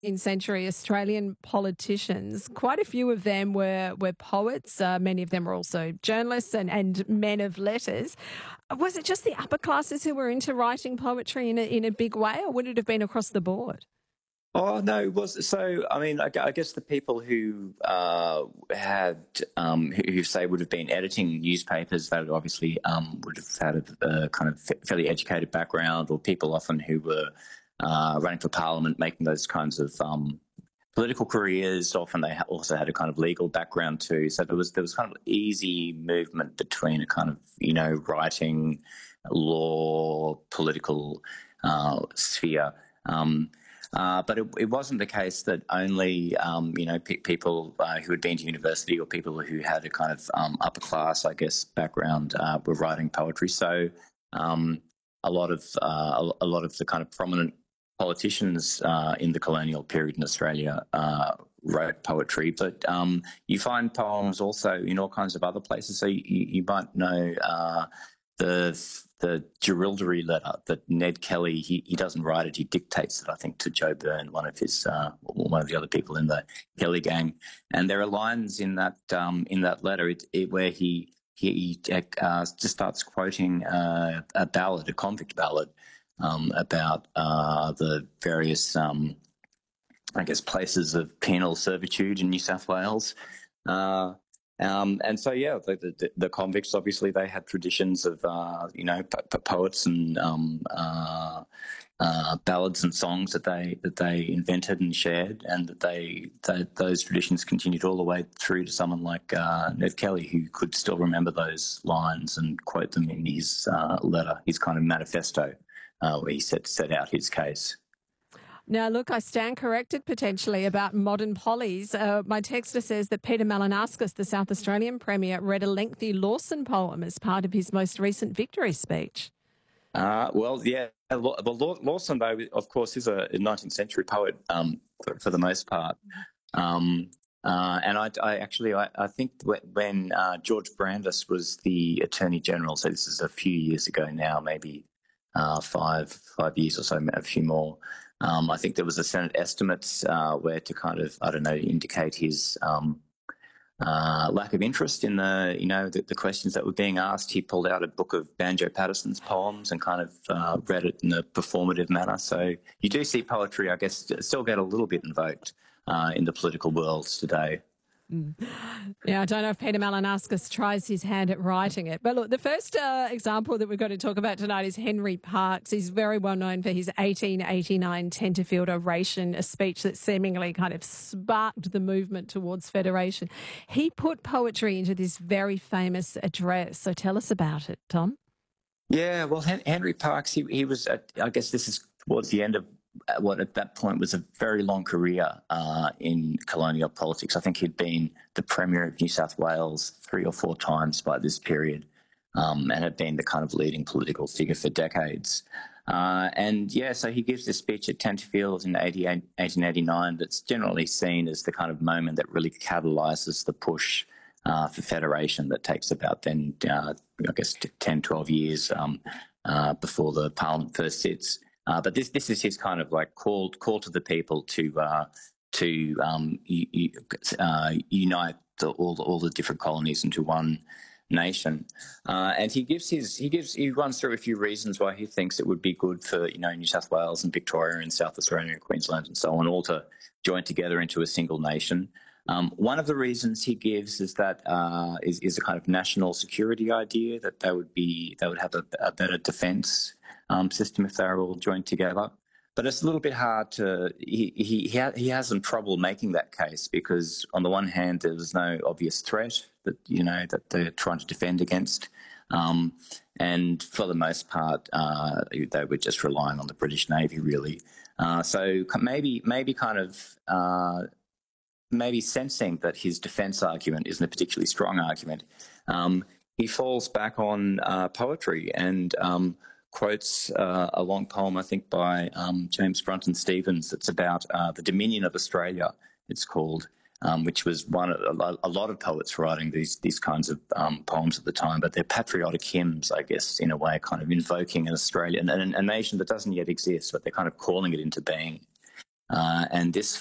century Australian politicians, quite a few of them were poets. Many of them were also journalists and men of letters. Was it just the upper classes who were into writing poetry in a big way, or would it have been across the board? Oh no, it was so. I mean, I guess the people who who say would have been editing newspapers, they would obviously would have had a kind of fairly educated background, or people often who were running for parliament, making those kinds of political careers. Often they also had a kind of legal background too. So there was kind of easy movement between a kind of writing, law, political sphere. But it wasn't the case that only people who had been to university or people who had a kind of upper class, I guess, background were writing poetry. So a lot of the kind of prominent politicians in the colonial period in Australia wrote poetry, but you find poems also in all kinds of other places. So you might know the Jerilderie letter that Ned Kelly, he doesn't write it, he dictates it, I think, to Joe Byrne, one of the other people in the Kelly gang. And there are lines in that letter where he just starts quoting a ballad, a convict ballad, about the various, I guess, places of penal servitude in New South Wales. And so, yeah, the convicts, obviously, they had traditions of, poets and ballads and songs that they invented and shared, and that those traditions continued all the way through to someone like Ned Kelly, who could still remember those lines and quote them in his letter, his kind of manifesto, where he set out his case. Now, look, I stand corrected potentially about modern pollies. My texter says that Peter Malinauskas, the South Australian Premier, read a lengthy Lawson poem as part of his most recent victory speech. Well, yeah. Well, Lawson, though, of course, is a 19th century poet for the most part. And I think when George Brandis was the Attorney General, so this is a few years ago now, maybe 5 years or so, a few more. I think there was a Senate estimates where to kind of, I don't know, indicate his lack of interest in the questions that were being asked. He pulled out a book of Banjo Patterson's poems and kind of read it in a performative manner. So you do see poetry, I guess, still get a little bit invoked in the political world today. Yeah, I don't know if Peter Malinauskas tries his hand at writing it. But look, the first example that we're going to talk about tonight is Henry Parkes. He's very well known for his 1889 Tenterfield Oration, a speech that seemingly kind of sparked the movement towards federation. He put poetry into this very famous address. So tell us about it, Tom. Yeah, well, Henry Parkes, he was, I guess this is towards the end of what at that point was a very long career in colonial politics. I think he'd been the Premier of New South Wales 3 or 4 times by this period, and had been the kind of leading political figure for decades. So he gives this speech at Tenterfield in 1889 that's generally seen as the kind of moment that really catalyses the push for federation that takes about then, I guess, 10, 12 years before the Parliament first sits. But this is his kind of like call to the people to unite all the different colonies into one nation. And he runs through a few reasons why he thinks it would be good for New South Wales and Victoria and South Australia and Queensland and so on all to join together into a single nation. One of the reasons he gives is that is a kind of national security idea, that they would have a better defence system if they were all joined together. But it's a little bit hard to. He has some trouble making that case because on the one hand there was no obvious threat that that they're trying to defend against, and for the most part they were just relying on the British Navy really. So maybe sensing that his defence argument isn't a particularly strong argument, he falls back on poetry and quotes a long poem, I think, by James Brunton Stevens. That's about the Dominion of Australia, it's called, which was a lot of poets writing these kinds of poems at the time, but they're patriotic hymns, I guess, in a way, kind of invoking an Australian, a nation that doesn't yet exist, but they're kind of calling it into being. And this